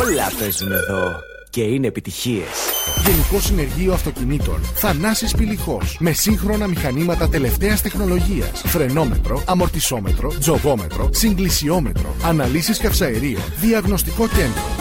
Όλα παίζουν εδώ. Και είναι επιτυχίες. Γενικό Συνεργείο Αυτοκινήτων Θανάσης Πηλιχός. Με σύγχρονα μηχανήματα τελευταίας τεχνολογίας. Φρενόμετρο, αμορτισόμετρο, τζογόμετρο, συγκλησιόμετρο, αναλύσεις καυσαερίων, διαγνωστικό κέντρο.